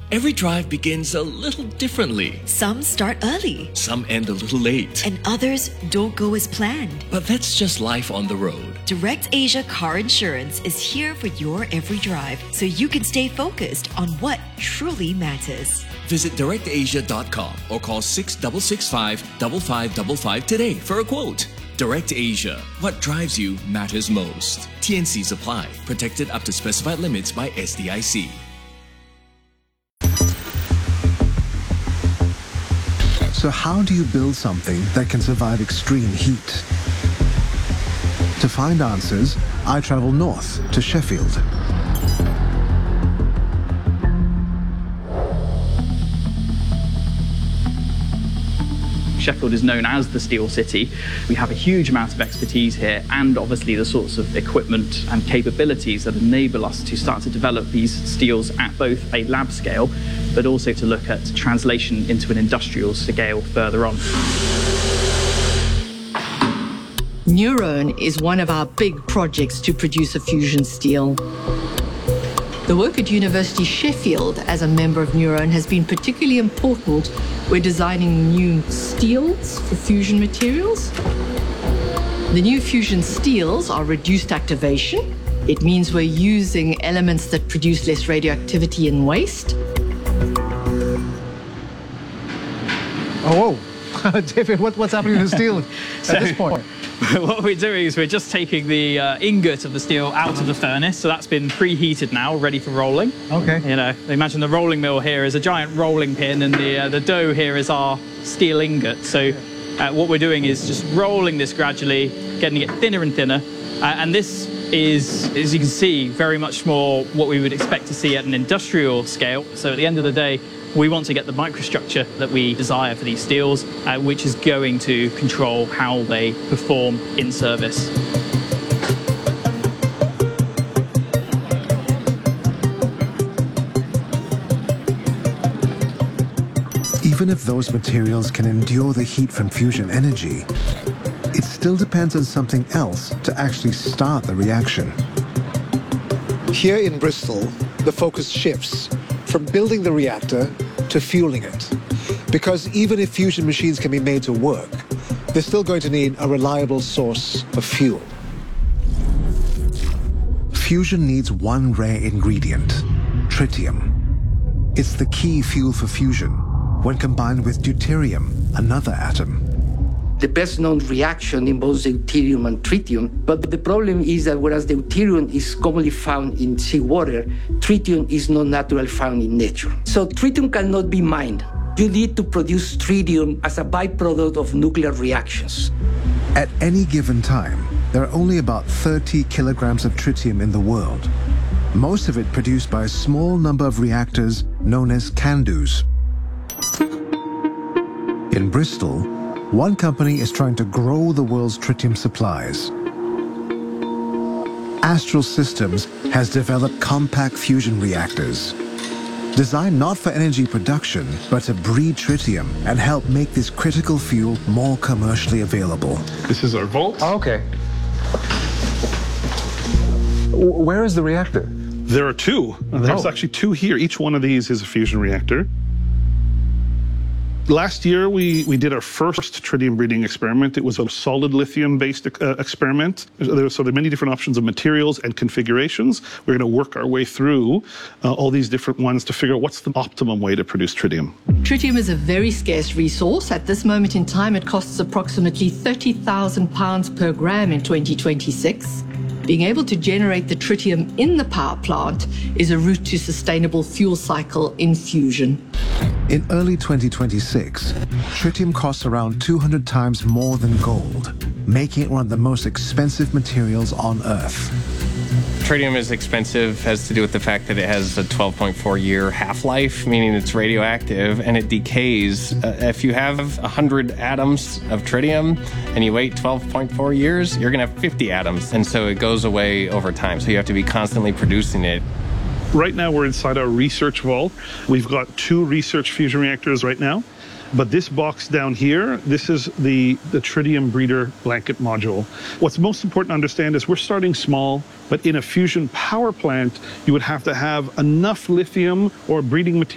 Every drive begins a little differently. Some start early. Some end a little late. And others don't go as planned. But that's just life on the road. DirectAsia Car Insurance is here for your every drive, so you can stay focused on what truly matters. Visit directasia.com or call 665-5555 today for a quote. DirectAsia. What drives you matters most. TNCs apply. Protected up to specified limits by SDIC. So how do you build something that can survive extreme heat? To find answers, I travel north to Sheffield. Sheffield is known as the Steel City. We have a huge amount of expertise here and obviously the sorts of equipment and capabilities that enable us to start to develop these steels at both a lab scale, but also to look at translation into an industrial scale further on. Neuron is one of our big projects to produce a fusion steel. The work at University Sheffield as a member of Neuron has been particularly important. We're designing new steels for fusion materials. The new fusion steels are reduced activation. It means we're using elements that produce less radioactivity and waste. Oh, whoa. David, what's happening to the steel at this point? What we're doing is we're just taking the ingot of the steel out of the furnace. So that's been preheated now, ready for rolling. Okay. You know, imagine the rolling mill here is a giant rolling pin, and the dough here is our steel ingot. So what we're doing is just rolling this gradually, getting it thinner and thinner. And this is, as you can see, very much more what we would expect to see at an industrial scale. So at the end of the day, we want to get the microstructure that we desire for these steels, which is going to control how they perform in service. Even if those materials can endure the heat from fusion energy, it still depends on something else to actually start the reaction. Here in Bristol, the focus shifts from building the reactor to fueling it. Because even if fusion machines can be made to work, they're still going to need a reliable source of fuel. Fusion needs one rare ingredient, tritium. It's the key fuel for fusion when combined with deuterium, another atom. The best-known reaction involves deuterium and tritium, but the problem is that whereas deuterium is commonly found in seawater, tritium is not naturally found in nature. So tritium cannot be mined. You need to produce tritium as a byproduct of nuclear reactions. At any given time, there are only about 30 kilograms of tritium in the world, most of it produced by a small number of reactors known as CANDUs. In Bristol, one company is trying to grow the world's tritium supplies. Astral Systems has developed compact fusion reactors, designed not for energy production, but to breed tritium and help make this critical fuel more commercially available. This is our vault. Oh, okay. Where is the reactor? There are two. There's actually two here. Each one of these is a fusion reactor. Last year, we did our first tritium breeding experiment. It was a solid lithium-based experiment. So there are many different options of materials and configurations. We're going to work our way through all these different ones to figure out what's the optimum way to produce tritium. Tritium is a very scarce resource. At this moment in time, it costs approximately £30,000 per gram in 2026. Being able to generate the tritium in the power plant is a route to sustainable fuel cycle in fusion. In early 2026, tritium costs around 200 times more than gold, making it one of the most expensive materials on Earth. Tritium is expensive, has to do with the fact that it has a 12.4-year half-life, meaning it's radioactive and it decays. If you have 100 atoms of tritium and you wait 12.4 years, you're going to have 50 atoms. And so it goes away over time. So you have to be constantly producing it. Right now, we're inside our research vault. We've got 2 research fusion reactors right now. But this box down here, this is the tritium breeder blanket module. What's most important to understand is we're starting small, but in a fusion power plant, you would have to have enough lithium or breeding material